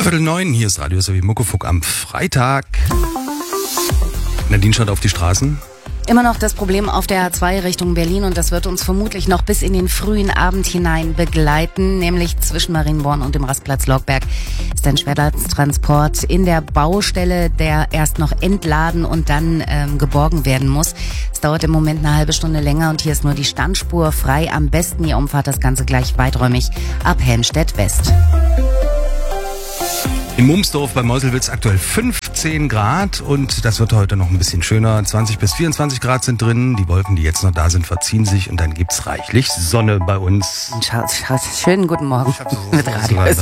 8:45, hier ist Radio Sowie Muckefuck am Freitag. Nadine schaut auf die Straßen. Immer noch das Problem auf der A2 Richtung Berlin und das wird uns vermutlich noch bis in den frühen Abend hinein begleiten, nämlich zwischen Marienborn und dem Rastplatz Logberg ist ein Schwerlasttransport in der Baustelle, der erst noch entladen und dann geborgen werden muss. Es dauert im Moment eine halbe Stunde länger und hier ist nur die Standspur frei. Am besten ihr umfahrt das Ganze gleich weiträumig ab Helmstedt West. In Mumsdorf bei Meuselwitz aktuell 15 Grad und das wird heute noch ein bisschen schöner. 20 bis 24 Grad sind drin. Die Wolken, die jetzt noch da sind, verziehen sich und dann gibt's reichlich Sonne bei uns. Schönen guten Morgen mit Radio.